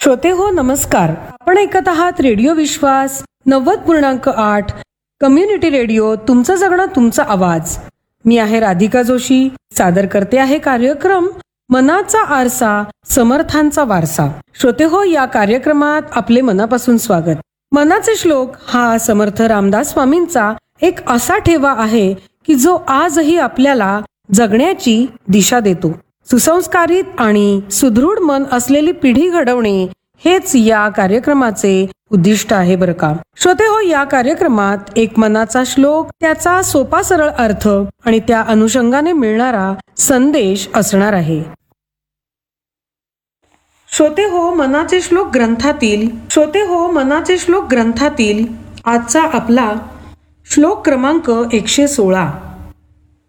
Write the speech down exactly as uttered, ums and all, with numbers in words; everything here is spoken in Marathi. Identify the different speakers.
Speaker 1: श्रोते हो नमस्कार. आपण ऐकत आहात रेडिओ विश्वास नव्वद पूर्णांक आठ कम्युनिटी रेडिओ. तुमचं जगणं तुमचा आवाज. मी आहे राधिका जोशी. सादर करते आहे कार्यक्रम मनाचा आरसा समर्थांचा वारसा. श्रोते हो, या कार्यक्रमात आपले मनापासून स्वागत. मनाचे श्लोक हा समर्थ रामदास स्वामींचा एक असा ठेवा आहे की जो आजही आपल्याला जगण्याची दिशा देतो. सुसंस्कारित आणि सुदृढ मन असलेली पिढी घडवणे हेच या कार्यक्रमाचे उद्दिष्ट आहे बरं का. श्रोते हो, या कार्यक्रमात एक मनाचा श्लोक, त्याचा सोपा सरळ अर्थ आणि त्या अनुषंगाने मिळणारा संदेश असणार आहे. श्रोते हो, मनाचे श्लोक ग्रंथातील श्रोते हो मनाचे श्लोक ग्रंथातील आजचा आपला श्लोक क्रमांक एकशे सोळा.